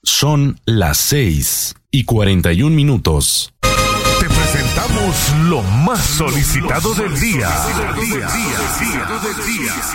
Son las 6:41. Te presentamos lo más solicitado del día.